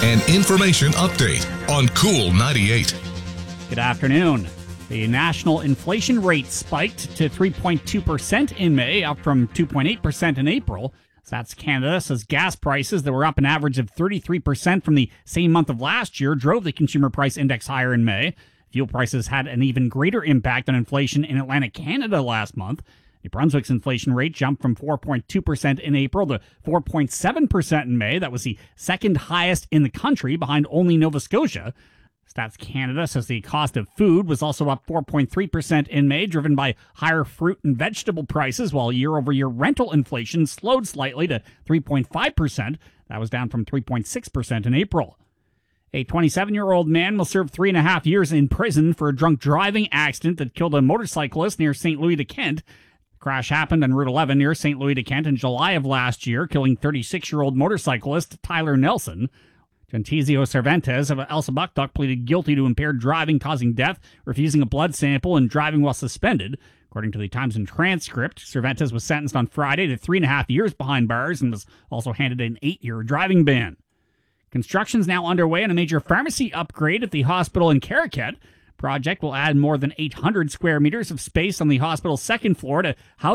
an information update on Cool 98. Good afternoon. The national inflation rate spiked to 3.2% in May, up from 2.8% in April. Stats Canada says gas prices that were up an average of 33% from the same month of last year drove the consumer price index higher in May. Fuel prices had an even greater impact on inflation in Atlantic Canada last month. New Brunswick's inflation rate jumped from 4.2% in April to 4.7% in May. That was the second highest in the country, behind only Nova Scotia. Stats Canada says the cost of food was also up 4.3% in May, driven by higher fruit and vegetable prices, while year-over-year rental inflation slowed slightly to 3.5%. That was down from 3.6% in April. A 27-year-old man will serve 3.5 years in prison for a drunk driving accident that killed a motorcyclist near St. Louis de Kent. The crash happened on Route 11 near St. Louis de Kent in July of last year, killing 36-year-old motorcyclist Tyler Nelson. Gentizio Cervantes of El Sabactuc pleaded guilty to impaired driving causing death, refusing a blood sample, and driving while suspended. According to the Times and Transcript, Cervantes was sentenced on Friday to 3.5 years behind bars and was also handed an 8-year driving ban. Construction's now underway on a major pharmacy upgrade at the hospital in Caraquet. Project will add more than 800 square meters of space on the hospital's second floor to house